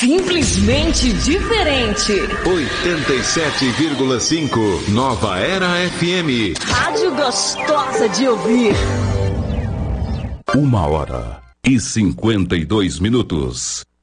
Simplesmente diferente. 87,5 Nova Era FM. Rádio gostosa de ouvir. 1h52.